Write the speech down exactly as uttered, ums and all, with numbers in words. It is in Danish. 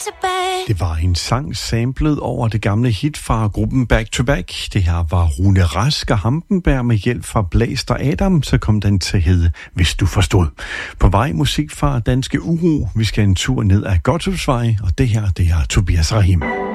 to back. Det var en sang samlet over det gamle hit fra gruppen Back to Back. Det her var Rune Rask og Hampenberg med hjælp fra Blæst og Adam, så kom den til hedde Hvis du forstod. På vej musik fra Danske Uro. Vi skal en tur ned ad Godthåbsvej, og det her, det er Tobias Rahim.